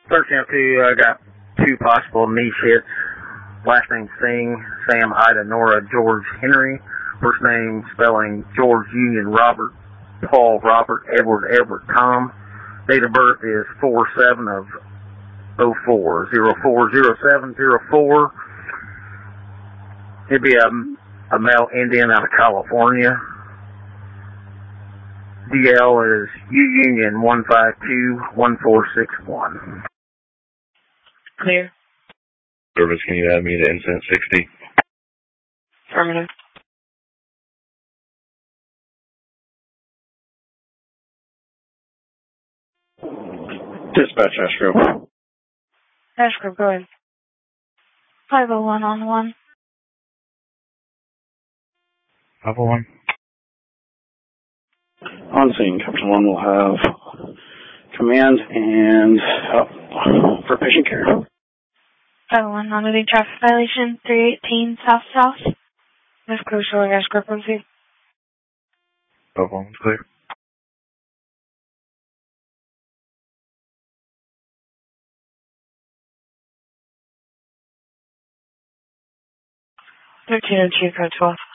1302, I got two possible niche hits. Last name Singh, Sam, Ida, Nora, George, Henry. First name spelling George, Union, Robert, Paul, Robert, Edward, Edward, Tom. Date of birth is 4/7 of 04, 040704. It'd be a male Indian out of California. DL is U Union 1521461. Clear. Service, can you add me to incident 60? Affirmative. Dispatch, Ashgrove. Ashgrove, go ahead. 501 on 1. 501. On scene, Captain 1 will have command and help for patient care. 501 on moving traffic violation 318 south-south. Miss Crew showing Ashgrove proceed. 501's clear. Code 12.